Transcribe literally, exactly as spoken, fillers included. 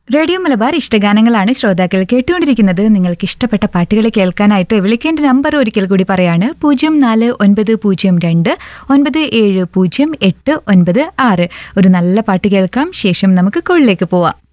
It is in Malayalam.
റേഡിയോ മലബാർ ഇഷ്ടഗാനങ്ങളാണ് ശ്രോതാക്കൾ കേട്ടുകൊണ്ടിരിക്കുന്നത്. നിങ്ങൾക്ക് ഇഷ്ടപ്പെട്ട പാട്ടുകൾ കേൾക്കാനായിട്ട് വിളിക്കേണ്ട നമ്പർ ഒരിക്കൽ കൂടി പറയാണ്: പൂജ്യം നാല് ഒൻപത് പൂജ്യം രണ്ട് ഒൻപത് ഏഴ് പൂജ്യം എട്ട് ഒൻപത് ആറ്. ഒരു നല്ല പാട്ട് കേൾക്കാം, ശേഷം നമുക്ക് കോളിലേക്ക് പോവാം.